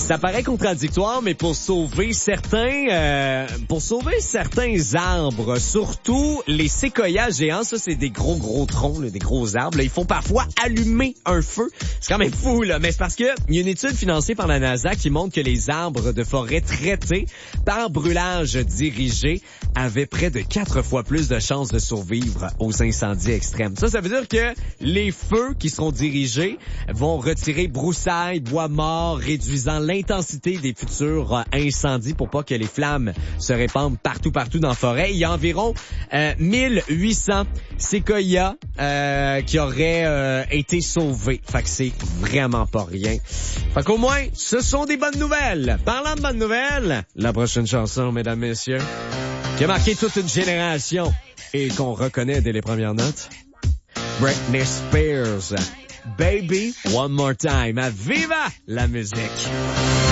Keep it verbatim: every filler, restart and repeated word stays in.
Ça paraît contradictoire, mais pour sauver certains, euh, pour sauver certains arbres, surtout les séquoias géants, ça c'est des gros gros troncs, là, des gros arbres, là, ils font parfois allumer un feu. C'est quand même fou, là, mais c'est parce que il y a une étude financée par la NASA qui montre que les arbres de forêt traités par brûlage dirigé avaient près de quatre fois plus de chances de survivre aux incendies extrêmes. Ça, ça veut dire que les feux qui seront dirigés vont retirer broussailles, bois morts, réduisant l'intensité des futurs incendies pour pas que les flammes se répandent partout, partout dans la forêt. Il y a environ euh, mille huit cents séquoias euh, qui auraient euh, été sauvés. Fait que c'est vraiment pas rien. Fait qu'au moins, ce sont des bonnes nouvelles. Parlant de bonnes nouvelles, la prochaine chanson, mesdames, messieurs, qui a marqué toute une génération et qu'on reconnaît dès les premières notes. Britney Spears, Baby One More Time. Viva la musique!